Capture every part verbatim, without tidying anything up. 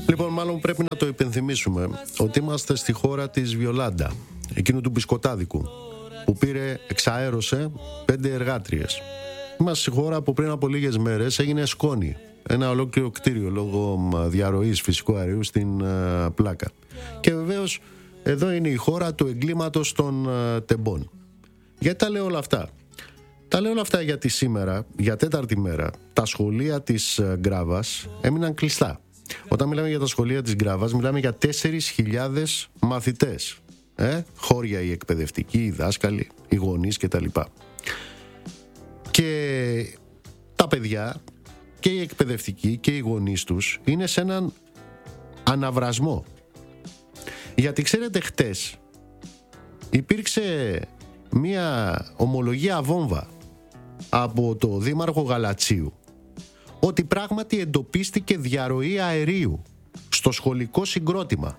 Λοιπόν, μάλλον πρέπει να το υπενθυμίσουμε ότι είμαστε στη χώρα της Βιολάντα, εκείνου του μπισκοτάδικου, που πήρε, εξαέρωσε πέντε εργάτριες. Είμαστε στη χώρα που πριν από λίγες μέρες έγινε σκόνη. Ένα ολόκληρο κτίριο λόγω διαρροής φυσικού αερίου στην uh, πλάκα. Και βεβαίως εδώ είναι η χώρα του εγκλήματος των uh, τεμπών. Γιατί τα λέω όλα αυτά? Τα λέω όλα αυτά γιατί σήμερα, για τέταρτη μέρα, τα σχολεία της uh, Γκράβας έμειναν κλειστά. Όταν μιλάμε για τα σχολεία της Γκράβας, μιλάμε για τέσσερις χιλιάδες μαθητές. Ε? Χώρια οι εκπαιδευτικοί, οι δάσκαλοι, οι γονείς κτλ. Και τα παιδιά και οι εκπαιδευτικοί και οι γονείς τους είναι σε έναν αναβρασμό. Γιατί ξέρετε, χτες υπήρξε μια ομολογία βόμβα από το δήμαρχο Γαλατσίου ότι πράγματι εντοπίστηκε διαρροή αερίου στο σχολικό συγκρότημα.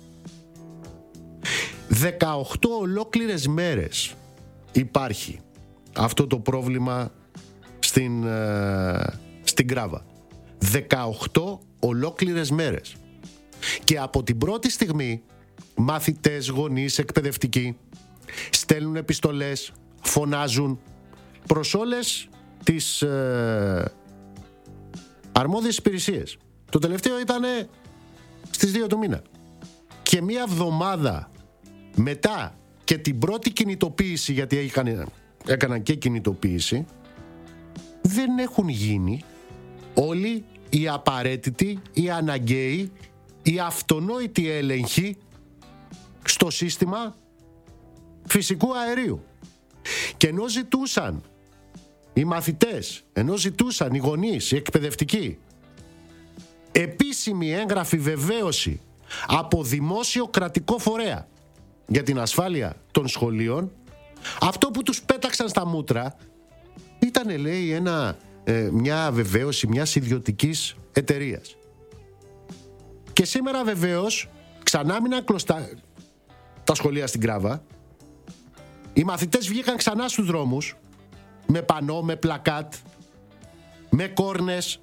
δεκαοκτώ ολόκληρες μέρες υπάρχει αυτό το πρόβλημα στην, ε, στην Γκράβα. δεκαοκτώ ολόκληρες μέρες. Και από την πρώτη στιγμή μαθητές, γονείς, εκπαιδευτικοί στέλνουν επιστολές, φωνάζουν προς όλες τις ε, αρμόδιες υπηρεσίες. Το τελευταίο ήταν στις δύο του μήνα. Και μία εβδομάδα μετά και την πρώτη κινητοποίηση, γιατί έκαναν, έκαναν και κινητοποίηση, δεν έχουν γίνει όλοι οι απαραίτητοι, οι αναγκαίοι, οι αυτονόητοι έλεγχοι στο σύστημα φυσικού αερίου. Και ενώ ζητούσαν οι μαθητές, ενώ ζητούσαν οι γονείς, οι εκπαιδευτικοί, επίσημη έγγραφη βεβαίωση από δημόσιο κρατικό φορέα για την ασφάλεια των σχολείων, αυτό που τους πέταξαν στα μούτρα ήταν, λέει, ένα, ε, μια βεβαίωση μιας ιδιωτικής εταιρείας. Και σήμερα βεβαίως ξανά μείναν κλωστά τα σχολεία στην Γκράβα. Οι μαθητές βγήκαν ξανά στους δρόμους με πανό, με πλακάτ, με κόρνες.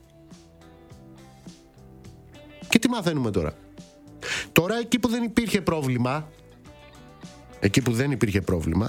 Και τι μαθαίνουμε τώρα? Τώρα εκεί που δεν υπήρχε πρόβλημα, εκεί που δεν υπήρχε πρόβλημα,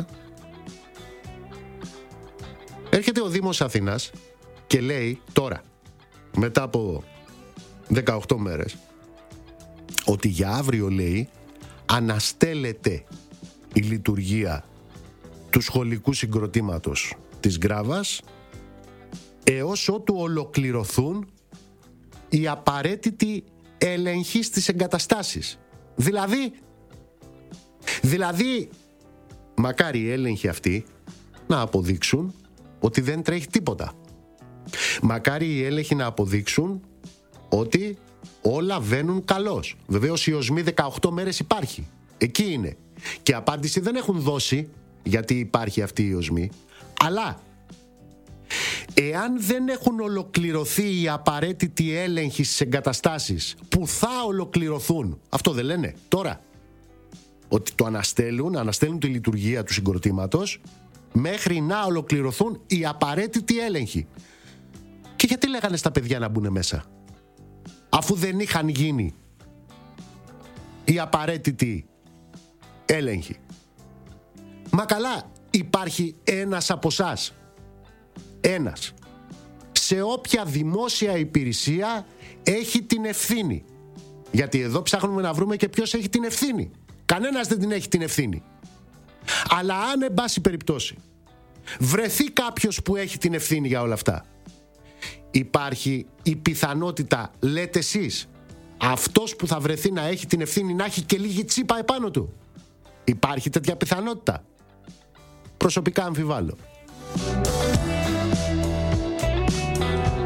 έρχεται ο Δήμος Αθήνας και λέει τώρα, μετά από δεκαοκτώ μέρες, ότι για αύριο, λέει, αναστέλλεται η λειτουργία του σχολικού συγκροτήματος της Γκράβας έως ότου ολοκληρωθούν οι απαραίτητοι έλεγχοι στις εγκαταστάσεις. Δηλαδή, δηλαδή, μακάρι οι έλεγχοι αυτοί να αποδείξουν ότι δεν τρέχει τίποτα. Μακάρι οι έλεγχοι να αποδείξουν ότι όλα βαίνουν καλώς. Βεβαίως η οσμή δεκαοκτώ μέρες υπάρχει. Εκεί είναι. Και απάντηση δεν έχουν δώσει γιατί υπάρχει αυτή η οσμή. Αλλά εάν δεν έχουν ολοκληρωθεί οι απαραίτητοι έλεγχοι στις εγκαταστάσεις που θα ολοκληρωθούν, αυτό δεν λένε τώρα? Ότι το αναστέλουν, αναστέλνουν τη λειτουργία του συγκροτήματος μέχρι να ολοκληρωθούν οι απαραίτητοι έλεγχοι. Και γιατί λέγανε στα παιδιά να μπουν μέσα, αφού δεν είχαν γίνει οι απαραίτητοι έλεγχοι? Μα καλά, υπάρχει ένας από εσάς, ένας, σε όποια δημόσια υπηρεσία έχει την ευθύνη. Γιατί εδώ ψάχνουμε να βρούμε και ποιος έχει την ευθύνη. Κανένας δεν την έχει την ευθύνη. Αλλά αν, εν πάση περιπτώσει, βρεθεί κάποιος που έχει την ευθύνη για όλα αυτά, υπάρχει η πιθανότητα, λέτε εσείς, αυτός που θα βρεθεί να έχει την ευθύνη να έχει και λίγη τσίπα επάνω του? Υπάρχει τέτοια πιθανότητα? Προσωπικά αμφιβάλλω.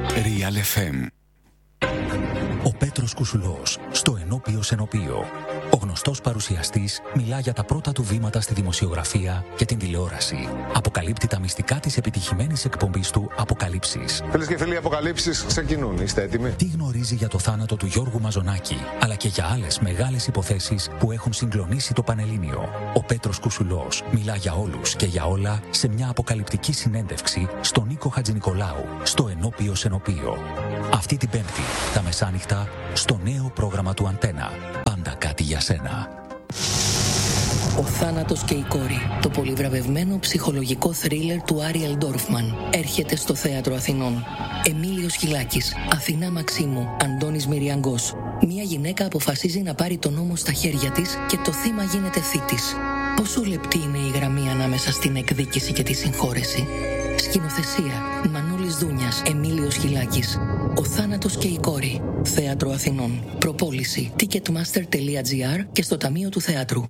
Real εφ εμ. Ο Πέτρος Κουσουλός στο Ενώπιος Ενωπείο. Ο γνωστός παρουσιαστής μιλά για τα πρώτα του βήματα στη δημοσιογραφία και την τηλεόραση. Αποκαλύπτει τα μυστικά της επιτυχημένης εκπομπής του Αποκαλύψεις. Φίλες και φίλοι, Αποκαλύψεις ξεκινούν. Είστε έτοιμοι? Τι γνωρίζει για το θάνατο του Γιώργου Μαζονάκη, αλλά και για άλλες μεγάλες υποθέσεις που έχουν συγκλονίσει το Πανελλήνιο. Ο Πέτρος Κουσουλός μιλά για όλους και για όλα σε μια αποκαλυπτική συνέντευξη στον Νίκο Χατζηνικολάου, στο Ενώπιος Ενωπείο. Αυτή την Πέμπτη, τα μεσάνυχτα, στο νέο πρόγραμμα του Αντένα. Πάντα κάτι για σένα. Ο θάνατος και η κόρη, το πολυβραβευμένο ψυχολογικό θρίλερ του Άριελ Ντόρφμαν, έρχεται στο Θέατρο Αθηνών. Εμίλιος Χιλάκης, Αθηνά Μαξίμου, Αντώνης Μυριαγκός. Μια γυναίκα αποφασίζει να πάρει τον νόμο στα χέρια της και το θύμα γίνεται θήτης. Πόσο λεπτή είναι η γραμμή ανάμεσα στην εκδίκηση και τη συγχώρεση. Σκηνοθεσία Μανώλης Δούνιας, Εμίλιος Χιλάκης. Ο θάνατος και η κόρη. Θέατρο Αθηνών. Προπόληση ticketmaster τελεία gr και στο Ταμείο του Θεάτρου.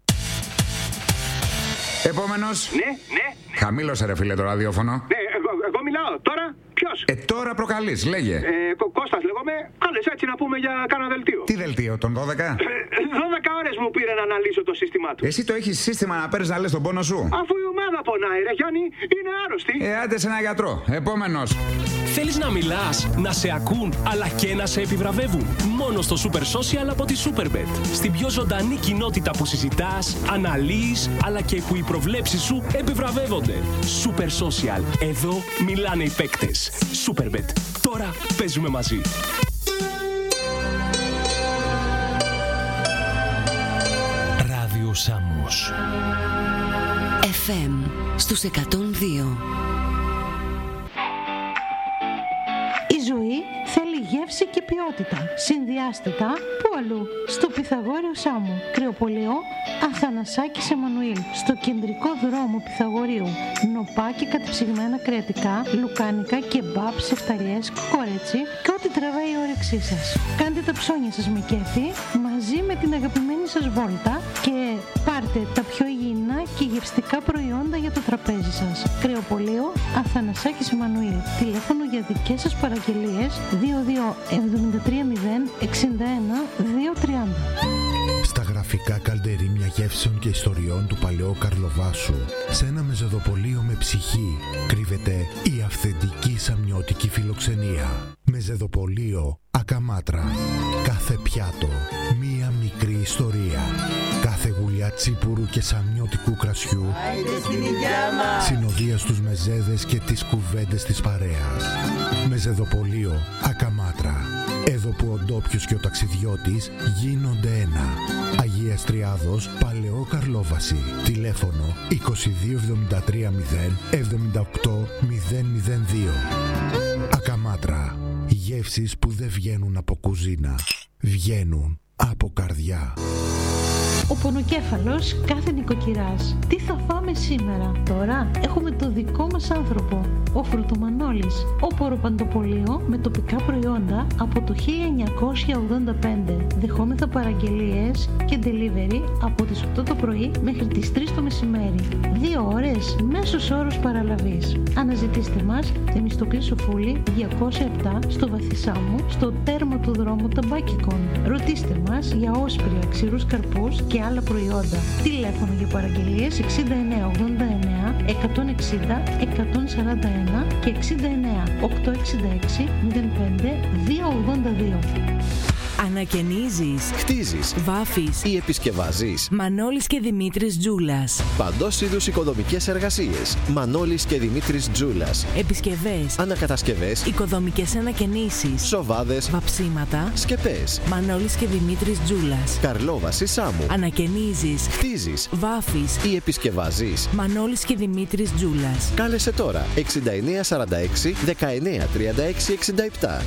Επόμενος. Ναι, ναι, ναι. Χαμήλωσε ρε φίλε το ραδιόφωνο. Ναι, εγώ, εγώ μιλάω. Τώρα ποιος? Ε, τώρα προκαλείς, λέγε. Ε, Κω- Κώστας λέγομαι. Κάλες έτσι να πούμε για κάνα δελτίο. Τι δελτίο, τον δώδεκα? Ε, δώδεκα ώρες μου πήρε να αναλύσω το σύστημά του. Εσύ το έχεις σύστημα να παίρνεις να λες τον πόνο σου? Αφού η ομάδα πονάει, ρε Γιάννη, είναι άρρωστη. Ε, άντε σε ένα γιατρό. Επόμενος. Θέλεις να μιλάς, να σε ακούν, αλλά και να σε επιβραβεύουν. Μόνο στο Super Social από τη Superbet. Στην πιο ζωντανή κοινότητα που συζητάς, αναλύεις, αλλά και που οι προβλέψεις σου επιβραβεύονται. Super Social. Εδώ μιλάνε οι παίκτες. Superbet. Τώρα παίζουμε μαζί. Ράδιο Σάμος. εφ εμ στους εκατόν δύο. Η ζωή θέλει γεύση και ποιότητα. Συνδυάστε τα που αλλού. Στο Πυθαγόριο Σάμου, Κρεοπολείο, Αθανασάκης Εμμανουήλ. Στο κεντρικό δρόμο Πυθαγορίου. Νοπά και κατεψυγμένα κρεατικά, λουκάνικα, κεμπάπ, σεφταλιές, κορέτσι και ό,τι τραβάει η όρεξή σας. Κάντε τα ψώνια σας με κέφι μαζί με την αγαπημένη σας βόλτα και πάρτε τα πιο υγιεινά και γευστικά προϊόντα για το τραπέζι σας. Κρεοπολείο, Αθανασάκης Εμμανουήλ. Τηλέφωνο για δικές σας παραγγελίες δύο δύο εβδομήντα τρία μηδέν εξήντα ένα δύο τριάντα. Στα γραφικά καλντερίμια γεύσεων και ιστοριών του παλαιού Καρλοβάσου, σε ένα μεζεδοπολείο με ψυχή, κρύβεται η αυθεντική σαμιώτικη φιλοξενία. Μεζεδοπολείο Ακαμάτρα. Κάθε πιάτο, μία μικρή ιστορία. Κάθε γουλιά τσίπουρου και σαμιώτικου κρασιού, συνοδεία στους μεζέδες και τις κουβέντες της παρέας. Μεζεδοπολείο Ακαμάτρα. Εδώ που ο ντόπιος και ο ταξιδιώτης γίνονται ένα. Αγίας Τριάδος, Παλαιό Καρλόβαση. Τηλέφωνο είκοσι δύο εβδομήντα τρία μηδέν εβδομήντα οκτώ μηδέν μηδέν δύο. Ακαμάτρα. Γεύσεις που δεν βγαίνουν από κουζίνα. Βγαίνουν από καρδιά. Ο πονοκέφαλος κάθε νοικοκυράς. Τι θα φάμε σήμερα? Τώρα έχουμε το δικό μας άνθρωπο. Ο Φρουτομανόλης. Όπορο παντοπολείο με τοπικά προϊόντα από το χίλια εννιακόσια ογδόντα πέντε. Δεχόμεθα παραγγελίες και delivery από τις οκτώ το πρωί μέχρι τις τρεις το μεσημέρι. Δύο ώρες μέσος όρος παραλαβής. Αναζητήστε μας Θεμιστοκλή Σοφούλη διακόσια επτά στο Βαθισάμου, στο τέρμα του δρόμου Ταμπάκικον. Ρωτήστε μας για όσπρια, ξηρούς καρπούς και άλλα προϊόντα. Τηλέφωνο για παραγγελίες εξήντα εννέα ογδόντα εννέα εκατόν εξήντα εκατόν σαράντα ένα και εξήντα εννέα οκτακόσια εξήντα έξι μηδέν πέντε διακόσια ογδόντα δύο. Ανακαινίζεις, χτίζεις, βάφεις ή επισκευάζεις. Μανώλης και Δημήτρης Τζούλας. Παντός είδους οικοδομικές εργασίες. Μανώλης και Δημήτρης Τζούλας. Επισκευές, ανακατασκευές, οικοδομικές ανακαινήσεις, σοβάδες, βαψίματα, σκεπές. Μανώλης και Δημήτρης Τζούλας. Καρλόβαση Σάμου. Ανακαινίζεις, χτίζεις, βάφεις ή επισκευάζεις. Μανώλης και Δημήτρης Τζούλας. Κάλεσε τώρα εξήντα εννέα σαράντα έξι δεκαεννέα τριάντα έξι εξήντα επτά.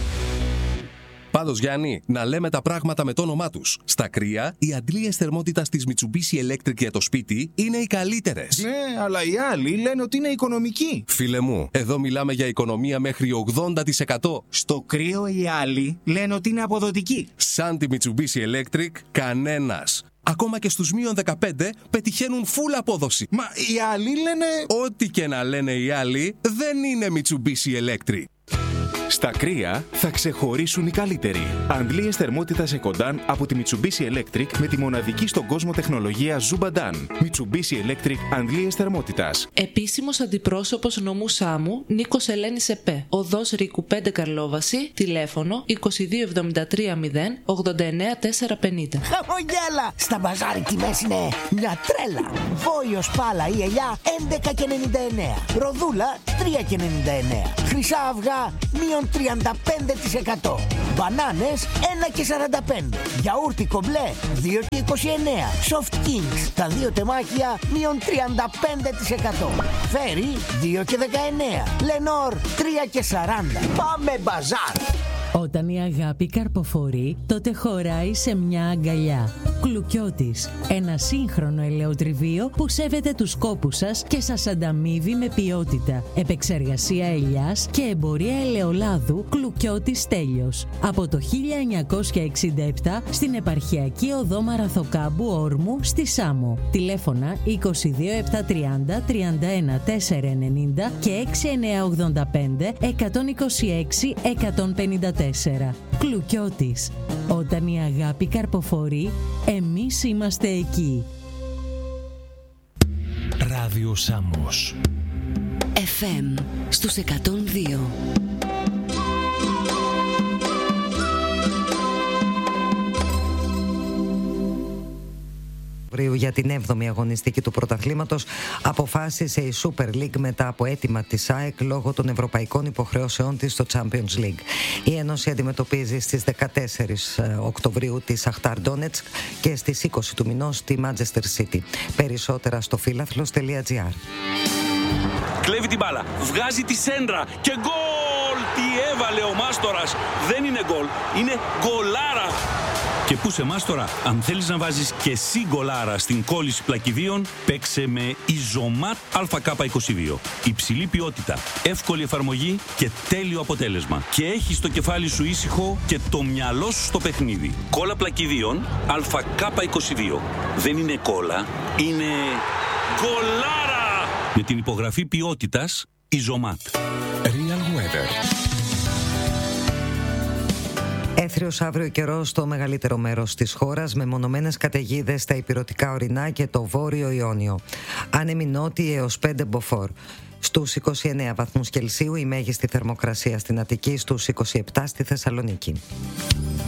Πάντως Γιάννη, να λέμε τα πράγματα με το όνομά τους. Στα κρύα, οι αντλίες θερμότητας της Mitsubishi Electric για το σπίτι είναι οι καλύτερες. Ναι, αλλά οι άλλοι λένε ότι είναι οικονομικοί. Φίλε μου, εδώ μιλάμε για οικονομία μέχρι ογδόντα τοις εκατό. Στο κρύο οι άλλοι λένε ότι είναι αποδοτικοί. Σαν τη Mitsubishi Electric, κανένας. Ακόμα και στους μείον δεκαπέντε πετυχαίνουν full απόδοση. Μα οι άλλοι λένε... Ό,τι και να λένε οι άλλοι, δεν είναι Mitsubishi Electric. Στα κρύα θα ξεχωρίσουν οι καλύτεροι. Αντλίες θερμότητας Ecodan από τη Mitsubishi Electric με τη μοναδική στον κόσμο τεχνολογία Zubadan. Mitsubishi Electric αντλίες θερμότητας. Επίσημος αντιπρόσωπος νομού Σάμου Νίκος Ελένης ΕΠΕ. Οδός Ρίκου πέντε Καρλόβαση. Τηλέφωνο είκοσι δύο εβδομήντα τρία μηδέν ογδόντα εννέα τετρακόσια πενήντα. Χαμογέλα! Στα μπαζάρι τιμές είναι μια τρέλα. Βόλιος, πάλα ή ελιά έντεκα και ενενήντα εννέα. Ροδούλα τρία και ενενήντα εννέα. Χρυσά αυγά μείον τριάντα πέντε τοις εκατό. Μπανάνες ένα και σαράντα πέντε. Γιαούρτι κομπλέ δύο και είκοσι εννέα. Soft Kings τα δύο τεμάχια μείον τριάντα πέντε τοις εκατό. Φέρι δύο και δεκαεννέα. Λενόρ τρία και σαράντα. Πάμε μπαζάρ! Όταν η αγάπη καρποφορεί, τότε χωράει σε μια αγκαλιά. Κλουκιώτης. Ένα σύγχρονο ελαιοτριβείο που σέβεται τους κόπους σας και σας ανταμείβει με ποιότητα. Επεξεργασία ελιάς και εμπορία ελαιολάδου Κλουκιώτης Τέλειος. Από το χίλια εννιακόσια εξήντα επτά στην επαρχιακή οδό Μαραθοκάμπου Όρμου στη Σάμο. Τηλέφωνα είκοσι δύο επτακόσια τριάντα τριάντα ένα τετρακόσια ενενήντα και έξι εννιακόσια ογδόντα πέντε εκατόν είκοσι έξι εκατόν πενήντα τέσσερα. Κλουκιώτης. Όταν η αγάπη καρποφορεί, εμείς είμαστε εκεί. Ράδιο Σάμος. εφ εμ στους εκατόν δύο. Για την έβδομη αγωνιστική του πρωταθλήματος αποφάσισε η Super League μετά από αίτημα της ΑΕΚ λόγω των ευρωπαϊκών υποχρεώσεών της στο Champions League. Η Ένωση αντιμετωπίζει στις δεκατέσσερις Οκτωβρίου τη Σαχτάρ Ντόνετσκ και στις είκοσι του μηνός τη Manchester City. Περισσότερα στο φύλαθλος τελεία τζι άρ. Κλέβει την μπάλα, βγάζει τη σέντρα και γκολ! Τι έβαλε ο Μάστορας! Δεν είναι γκολ, είναι γκολάρα! Και πού σε Μάστορα, αν θέλεις να βάζεις και εσύ γκολάρα στην κόλληση πλακιδίων, παίξε με Ιζωμάτ Α Κ είκοσι δύο. Υψηλή ποιότητα, εύκολη εφαρμογή και τέλειο αποτέλεσμα. Και έχεις το κεφάλι σου ήσυχο και το μυαλό σου στο παιχνίδι. Κόλλα πλακιδίων Α Κ είκοσι δύο. Δεν είναι κόλλα, είναι γκολάρα! Με την υπογραφή ποιότητας Ιζωμάτ. Real Weather. Έθριος αύριο καιρός στο μεγαλύτερο μέρος της χώρας με μονομένες καταιγίδες στα ηπειρωτικά ορεινά και το βόρειο Ιόνιο. Άνεμοι νότιοι έως πέντε μποφόρ. Στους είκοσι εννέα βαθμούς Κελσίου η μέγιστη θερμοκρασία στην Αττική, στους είκοσι επτά στη Θεσσαλονίκη.